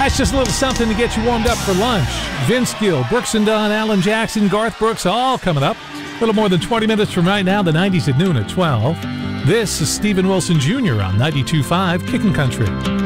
That's just a little something to get you warmed up for lunch. Vince Gill, Brooks and Dunn, Alan Jackson, Garth Brooks, all coming up. A little more than 20 minutes from right now, the 90s at noon at 12. This is Steven Wilson Jr. on 92.5 Kickin' Country.